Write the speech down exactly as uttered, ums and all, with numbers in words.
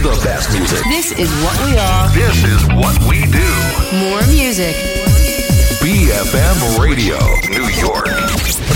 the best music. This is what we are. This is what we do. More music. B F M Radio, New York.